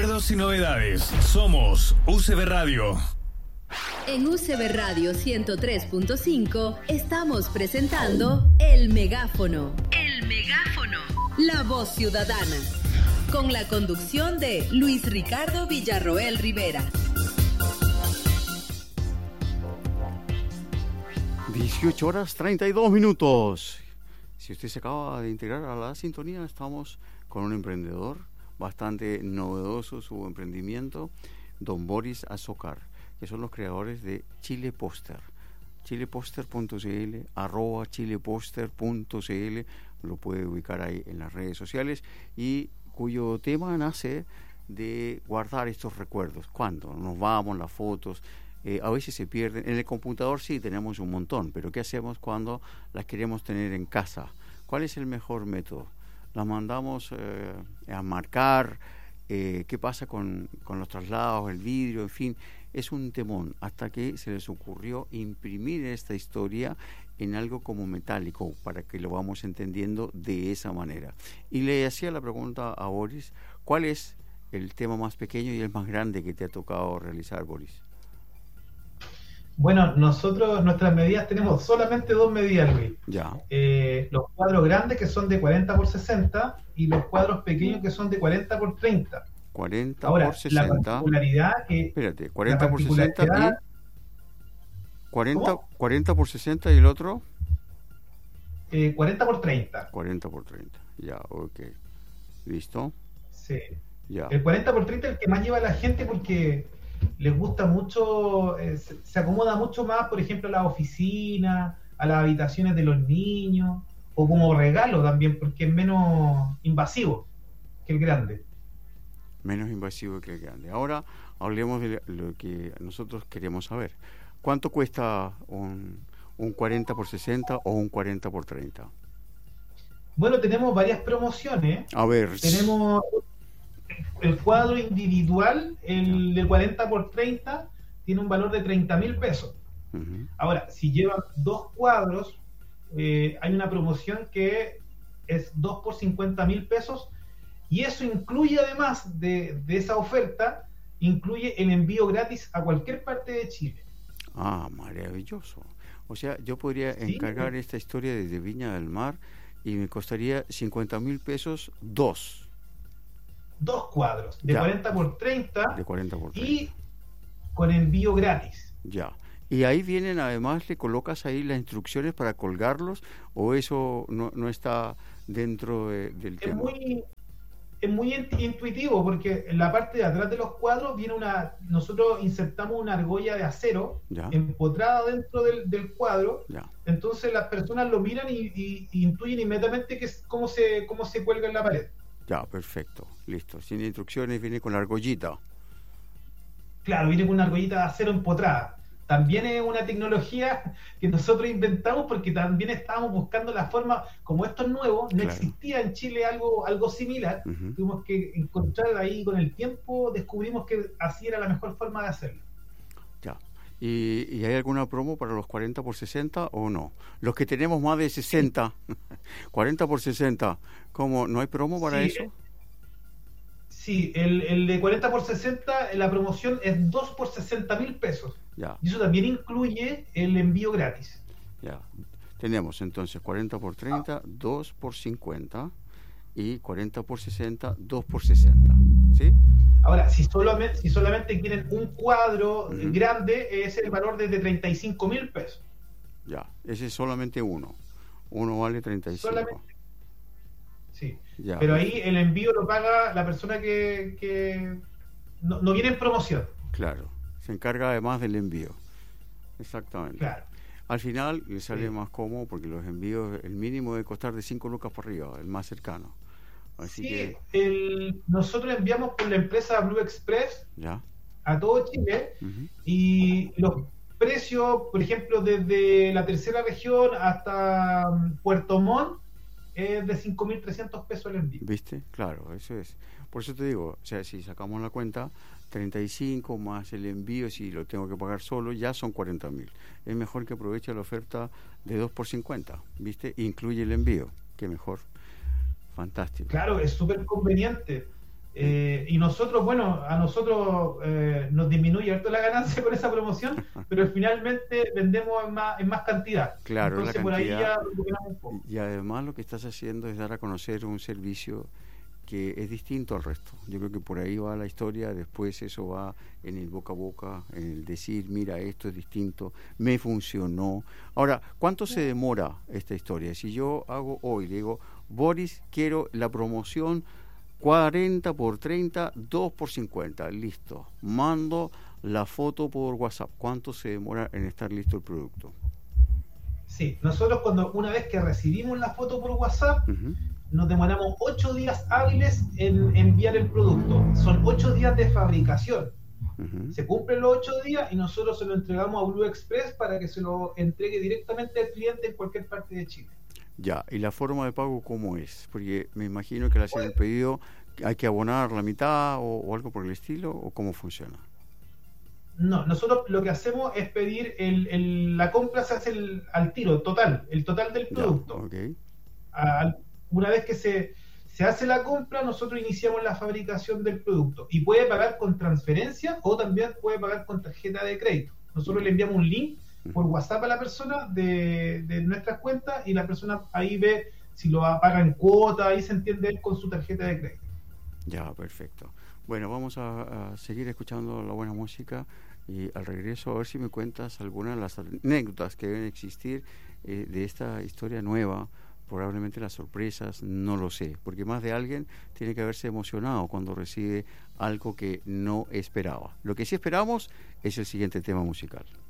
Recuerdos y novedades. Somos UCB Radio. En UCB Radio 103.5 estamos presentando El Megáfono. El Megáfono. La voz ciudadana. Con la conducción de Luis Ricardo Villarroel Rivera. 18 horas 32 minutos. Si usted se acaba de integrar a la sintonía, estamos con un emprendedor bastante novedoso, su emprendimiento, don Boris Azócar, que son los creadores de Chile Poster. chileposter.cl, @chileposter.cl, lo puede ubicar ahí en las redes sociales, y cuyo tema nace de guardar estos recuerdos. Cuando nos vamos, las fotos, a veces se pierden. En el computador sí tenemos un montón, pero ¿qué hacemos cuando las queremos tener en casa? ¿Cuál es el mejor método? Las mandamos a marcar. ¿Qué pasa con los traslados, el vidrio? En fin, es un temón, hasta que se les ocurrió imprimir esta historia en algo como metálico, para que lo vamos entendiendo de esa manera. Y le hacía la pregunta a Boris: ¿cuál es el tema más pequeño y el más grande que te ha tocado realizar, Boris? Bueno, nosotros, nuestras medidas, tenemos solamente dos medidas, Luis. Ya. Los cuadros grandes, que son de 40 por 60, y los cuadros pequeños, que son de 40 por 30. 40 Ahora, por 60. La particularidad que... Espérate, 40 por 60 y... 40 por 60 y el otro... 40 por 30. 40 por 30, ya, ok. ¿Listo? Sí. Ya. El 40 por 30 es el que más lleva a la gente, porque les gusta mucho, se acomoda mucho más, por ejemplo, a las oficinas, a las habitaciones de los niños, o como regalo también, porque es menos invasivo que el grande. Menos invasivo que el grande. Ahora hablemos de lo que nosotros queremos saber. ¿Cuánto cuesta un 40 por 60 o un 40 por 30? Bueno, tenemos varias promociones. A ver. Tenemos el cuadro individual, el de 40 por 30, tiene un valor de 30.000 pesos. Uh-huh. Ahora, si llevan dos cuadros, hay una promoción que es 2 por 50.000 pesos, y eso incluye, además de esa oferta, incluye el envío gratis a cualquier parte de Chile. Ah, maravilloso. O sea, yo podría encargar esta historia desde Viña del Mar y me costaría 50.000 pesos dos cuadros de 40 por 30, de 40 por 30 y con envío gratis. Ya. Y ahí vienen, además, le colocas ahí las instrucciones para colgarlos, o eso no está dentro del tema. Es muy intuitivo, porque en la parte de atrás de los cuadros viene nosotros insertamos una argolla de acero empotrada dentro del cuadro. Ya. Entonces las personas lo miran y intuyen inmediatamente cómo se cuelga en la pared. Ya, perfecto, listo. Sin instrucciones, viene con la argollita. Claro, viene con una argollita de acero empotrada. También es una tecnología que nosotros inventamos, porque también estábamos buscando la forma, como esto es nuevo, no existía en Chile algo similar. Uh-huh. Tuvimos que encontrar ahí, con el tiempo descubrimos que así era la mejor forma de hacerlo. Ya. ¿Y hay alguna promo para los 40 por 60 o no? Los que tenemos más de 60, 40 por 60, ¿cómo? ¿No hay promo para eso? Sí, el de 40 por 60, la promoción es 2 por 60.000 pesos. Ya. Y eso también incluye el envío gratis. Ya. Tenemos entonces 40 por 30, 2 por 50, y 40 por 60, 2 por 60. ¿Sí? Ahora, si solamente quieren un cuadro grande, es el valor de 35.000 pesos. Ya, ese es solamente uno. Uno vale 35. Solamente. Sí, ya, pero ahí el envío lo paga la persona que no viene en promoción. Claro, se encarga además del envío. Exactamente. Claro. Al final le sale más cómodo, porque los envíos, el mínimo debe costar de 5 lucas por arriba, el más cercano. Así que... nosotros enviamos por la empresa Blue Express a todo Chile, y los precios, por ejemplo, desde la tercera región hasta Puerto Montt, es de 5.300 pesos el envío. ¿Viste? Claro, eso es. Por eso te digo, o sea, si sacamos la cuenta, 35 más el envío, si lo tengo que pagar solo, ya son 40.000. Es mejor que aproveche la oferta de 2 por 50, ¿viste? Incluye el envío, que mejor. Fantástico. Claro, es súper conveniente. Y nosotros, bueno, a nosotros nos disminuye harto la ganancia con esa promoción, pero finalmente vendemos en más cantidad. Claro, entonces la por ahí cantidad, ya recuperamos un poco. y además lo que estás haciendo es dar a conocer un servicio que es distinto al resto. Yo creo que por ahí va la historia, después eso va en el boca a boca, en el decir, mira, esto es distinto, me funcionó. Ahora, ¿cuánto se demora esta historia? Si yo hago hoy, le digo, Boris, quiero la promoción 40 por 30, 2 por 50, listo. Mando la foto por WhatsApp. ¿Cuánto se demora en estar listo el producto? Sí, nosotros una vez que recibimos la foto por WhatsApp, nos demoramos 8 días hábiles en enviar el producto. Son 8 días de fabricación. Se cumplen los 8 días y nosotros se lo entregamos a Blue Express para que se lo entregue directamente al cliente en cualquier parte de Chile. Ya, ¿y la forma de pago cómo es? Porque me imagino que al hacer el pedido hay que abonar la mitad o algo por el estilo, ¿o cómo funciona? No, nosotros lo que hacemos es pedir la compra se hace al tiro, el total del producto. Ya, okay. Una vez que se hace la compra, nosotros iniciamos la fabricación del producto y puede pagar con transferencia o también puede pagar con tarjeta de crédito. Nosotros le enviamos un link por WhatsApp a la persona de nuestras cuentas y la persona ahí ve si lo paga en cuota, ahí se entiende él con su tarjeta de crédito. Ya, perfecto. Bueno, vamos a seguir escuchando la buena música y al regreso a ver si me cuentas algunas de las anécdotas que deben existir de esta historia nueva. Probablemente las sorpresas, no lo sé, porque más de alguien tiene que haberse emocionado cuando recibe algo que no esperaba. Lo que sí esperamos es el siguiente tema musical.